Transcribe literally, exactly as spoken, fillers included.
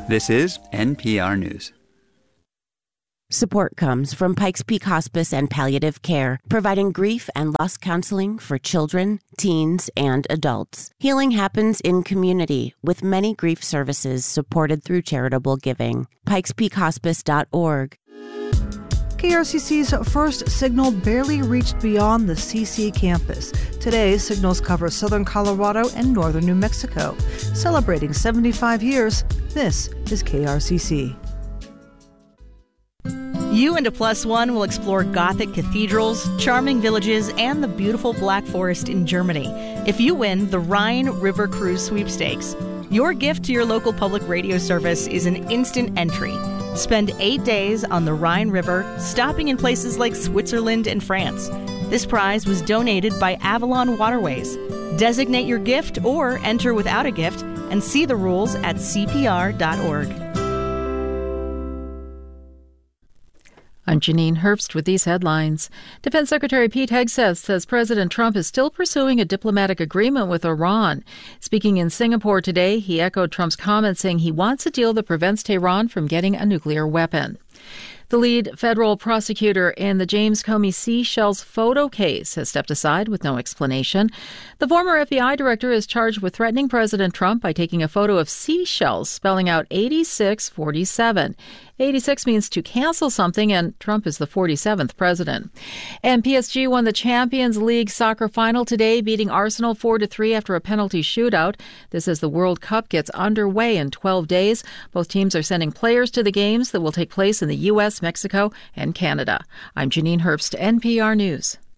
This is N P R News. Support comes from Pikes Peak Hospice and Palliative Care, providing grief and loss counseling for children, teens, and adults. Healing happens in community, with many grief services supported through charitable giving. pikes peak hospice dot org. K R C C's first signal barely reached beyond the C C campus. Today, signals cover southern Colorado and northern New Mexico. Celebrating seventy-five years, this is K R C C. You and a plus one will explore Gothic cathedrals, charming villages, and the beautiful Black Forest in Germany. If you win the Rhine River Cruise Sweepstakes, your gift to your local public radio service is an instant entry. Spend eight days on the Rhine River, stopping in places like Switzerland and France. This prize was donated by Avalon Waterways. Designate your gift or enter without a gift and see the rules at C P R dot org. I'm Janine Herbst with these headlines. Defense Secretary Pete Hegseth says President Trump is still pursuing a diplomatic agreement with Iran. Speaking in Singapore today, he echoed Trump's comments saying he wants a deal that prevents Tehran from getting a nuclear weapon. The lead federal prosecutor in the James Comey seashells photo case has stepped aside with no explanation. The former F B I director is charged with threatening President Trump by taking a photo of seashells spelling out eighty-six forty-seven. eighty-six means to cancel something, and Trump is the forty-seventh president. And P S G won the Champions League soccer final today, beating Arsenal four to three after a penalty shootout. This as the World Cup gets underway in twelve days. Both teams are sending players to the games that will take place in the U S, Mexico, and Canada. I'm Janine Herbst, N P R News.